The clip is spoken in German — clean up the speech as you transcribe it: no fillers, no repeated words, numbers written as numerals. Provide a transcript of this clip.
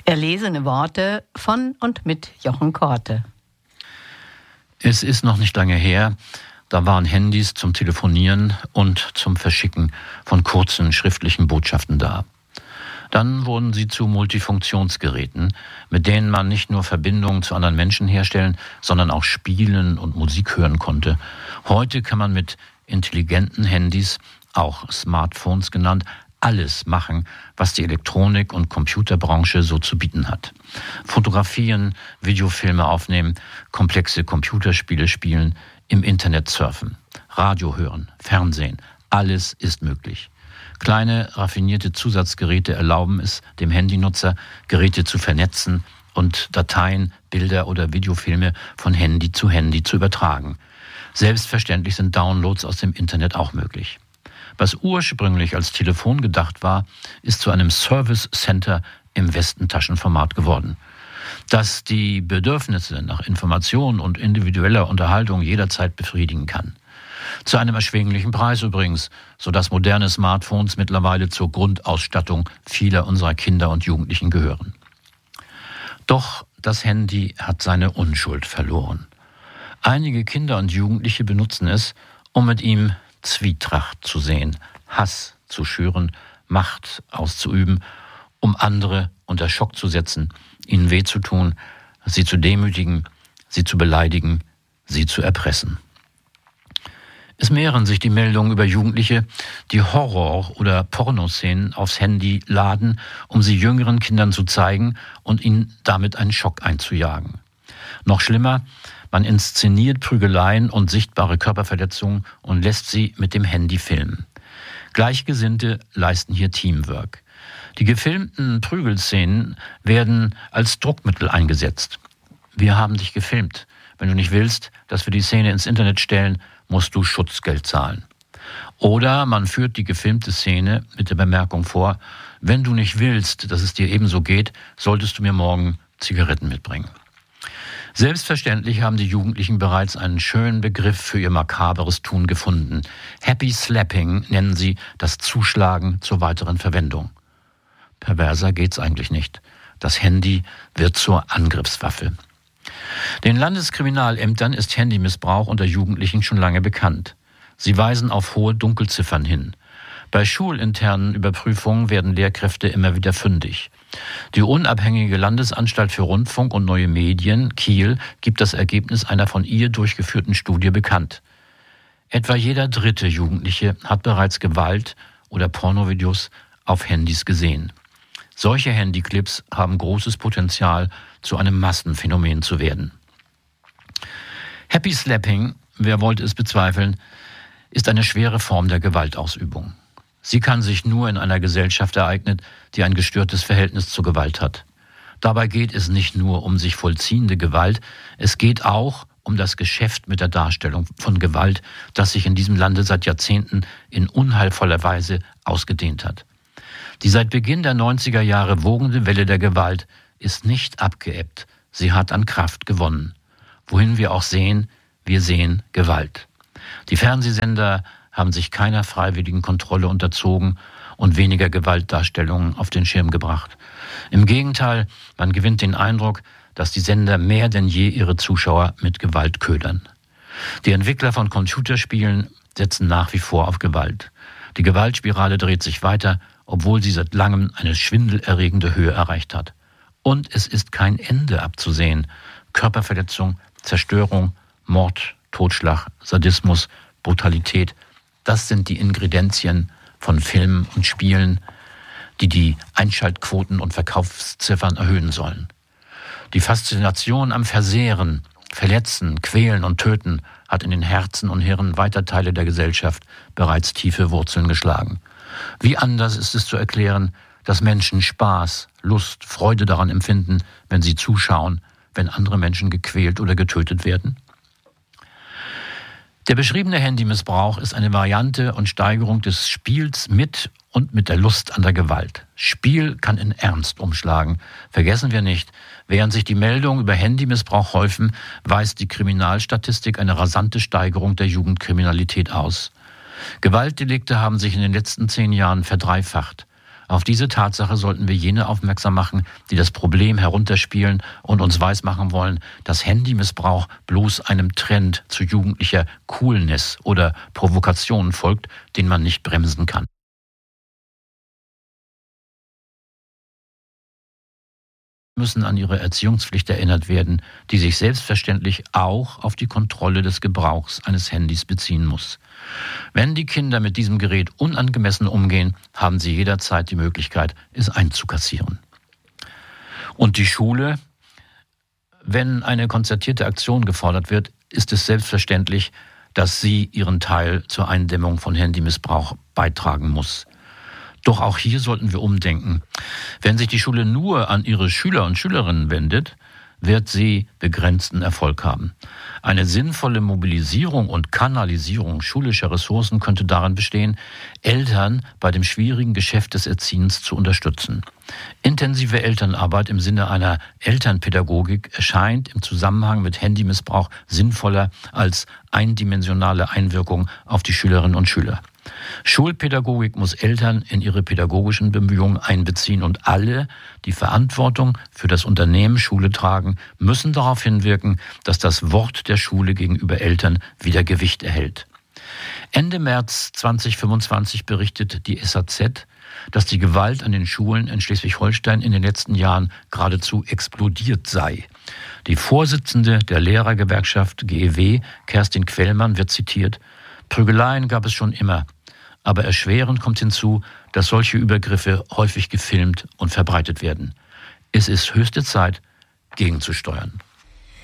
Erlesene Worte von und mit Jochen Korte. Es ist noch nicht lange her, da waren Handys zum Telefonieren und zum Verschicken von kurzen schriftlichen Botschaften da. Dann wurden sie zu Multifunktionsgeräten, mit denen man nicht nur Verbindungen zu anderen Menschen herstellen, sondern auch spielen und Musik hören konnte. Heute kann man mit intelligenten Handys, auch Smartphones genannt, alles machen, was die Elektronik- und Computerbranche so zu bieten hat. Fotografieren, Videofilme aufnehmen, komplexe Computerspiele spielen, im Internet surfen, Radio hören, Fernsehen, alles ist möglich. Kleine, raffinierte Zusatzgeräte erlauben es dem Handynutzer, Geräte zu vernetzen und Dateien, Bilder oder Videofilme von Handy zu übertragen. Selbstverständlich sind Downloads aus dem Internet auch möglich. Was ursprünglich als Telefon gedacht war, ist zu einem Service Center im Westentaschenformat geworden, das die Bedürfnisse nach Information und individueller Unterhaltung jederzeit befriedigen kann. Zu einem erschwinglichen Preis übrigens, sodass moderne Smartphones mittlerweile zur Grundausstattung vieler unserer Kinder und Jugendlichen gehören. Doch das Handy hat seine Unschuld verloren. Einige Kinder und Jugendliche benutzen es, um mit ihm Zwietracht zu sehen, Hass zu schüren, Macht auszuüben, um andere unter Schock zu setzen, ihnen weh zu tun, sie zu demütigen, sie zu beleidigen, sie zu erpressen. Es mehren sich die Meldungen über Jugendliche, die Horror- oder Pornoszenen aufs Handy laden, um sie jüngeren Kindern zu zeigen und ihnen damit einen Schock einzujagen. Noch schlimmer, man inszeniert Prügeleien und sichtbare Körperverletzungen und lässt sie mit dem Handy filmen. Gleichgesinnte leisten hier Teamwork. Die gefilmten Prügelszenen werden als Druckmittel eingesetzt. Wir haben dich gefilmt. Wenn du nicht willst, dass wir die Szene ins Internet stellen, musst du Schutzgeld zahlen. Oder man führt die gefilmte Szene mit der Bemerkung vor, wenn du nicht willst, dass es dir ebenso geht, solltest du mir morgen Zigaretten mitbringen. Selbstverständlich haben die Jugendlichen bereits einen schönen Begriff für ihr makaberes Tun gefunden. Happy Slapping nennen sie das Zuschlagen zur weiteren Verwendung. Perverser geht's eigentlich nicht. Das Handy wird zur Angriffswaffe. Den Landeskriminalämtern ist Handymissbrauch unter Jugendlichen schon lange bekannt. Sie weisen auf hohe Dunkelziffern hin. Bei schulinternen Überprüfungen werden Lehrkräfte immer wieder fündig. Die unabhängige Landesanstalt für Rundfunk und Neue Medien, Kiel, gibt das Ergebnis einer von ihr durchgeführten Studie bekannt. Etwa jeder dritte Jugendliche hat bereits Gewalt oder Pornovideos auf Handys gesehen. Solche Handyclips haben großes Potenzial, zu einem Massenphänomen zu werden. Happy Slapping, wer wollte es bezweifeln, ist eine schwere Form der Gewaltausübung. Sie kann sich nur in einer Gesellschaft ereignen, die ein gestörtes Verhältnis zur Gewalt hat. Dabei geht es nicht nur um sich vollziehende Gewalt, es geht auch um das Geschäft mit der Darstellung von Gewalt, das sich in diesem Lande seit Jahrzehnten in unheilvoller Weise ausgedehnt hat. Die seit Beginn der 90er Jahre wogende Welle der Gewalt ist nicht abgeebbt, sie hat an Kraft gewonnen. Wohin wir auch sehen, wir sehen Gewalt. Die Fernsehsender haben sich keiner freiwilligen Kontrolle unterzogen und weniger Gewaltdarstellungen auf den Schirm gebracht. Im Gegenteil, man gewinnt den Eindruck, dass die Sender mehr denn je ihre Zuschauer mit Gewalt ködern. Die Entwickler von Computerspielen setzen nach wie vor auf Gewalt. Die Gewaltspirale dreht sich weiter, obwohl sie seit langem eine schwindelerregende Höhe erreicht hat. Und es ist kein Ende abzusehen. Körperverletzung, Zerstörung, Mord, Totschlag, Sadismus, Brutalität, das sind die Ingredienzien von Filmen und Spielen, die die Einschaltquoten und Verkaufsziffern erhöhen sollen. Die Faszination am Versehren, Verletzen, Quälen und Töten hat in den Herzen und Hirnen weiter Teile der Gesellschaft bereits tiefe Wurzeln geschlagen. Wie anders ist es zu erklären, dass Menschen Spaß, Lust, Freude daran empfinden, wenn sie zuschauen, wenn andere Menschen gequält oder getötet werden? Der beschriebene Handymissbrauch ist eine Variante und Steigerung des Spiels mit und mit der Lust an der Gewalt. Spiel kann in Ernst umschlagen. Vergessen wir nicht, während sich die Meldungen über Handymissbrauch häufen, weist die Kriminalstatistik eine rasante Steigerung der Jugendkriminalität aus. Gewaltdelikte haben sich in den letzten 10 Jahren verdreifacht. Auf diese Tatsache sollten wir jene aufmerksam machen, die das Problem herunterspielen und uns weismachen wollen, dass Handymissbrauch bloß einem Trend zu jugendlicher Coolness oder Provokation folgt, den man nicht bremsen kann. Müssen an ihre Erziehungspflicht erinnert werden, die sich selbstverständlich auch auf die Kontrolle des Gebrauchs eines Handys beziehen muss. Wenn die Kinder mit diesem Gerät unangemessen umgehen, haben sie jederzeit die Möglichkeit, es einzukassieren. Und die Schule? Wenn eine konzertierte Aktion gefordert wird, ist es selbstverständlich, dass sie ihren Teil zur Eindämmung von Handymissbrauch beitragen muss. Doch auch hier sollten wir umdenken. Wenn sich die Schule nur an ihre Schüler und Schülerinnen wendet, wird sie begrenzten Erfolg haben. Eine sinnvolle Mobilisierung und Kanalisierung schulischer Ressourcen könnte darin bestehen, Eltern bei dem schwierigen Geschäft des Erziehens zu unterstützen. Intensive Elternarbeit im Sinne einer Elternpädagogik erscheint im Zusammenhang mit Handymissbrauch sinnvoller als eindimensionale Einwirkung auf die Schülerinnen und Schüler. Schulpädagogik muss Eltern in ihre pädagogischen Bemühungen einbeziehen und alle, die Verantwortung für das Unternehmen Schule tragen, müssen darauf hinwirken, dass das Wort der Schule gegenüber Eltern wieder Gewicht erhält. Ende März 2025 berichtet die SAZ, dass die Gewalt an den Schulen in Schleswig-Holstein in den letzten Jahren geradezu explodiert sei. Die Vorsitzende der Lehrergewerkschaft GEW, Kerstin Quellmann, wird zitiert: Prügeleien gab es schon immer, aber erschwerend kommt hinzu, dass solche Übergriffe häufig gefilmt und verbreitet werden. Es ist höchste Zeit, gegenzusteuern.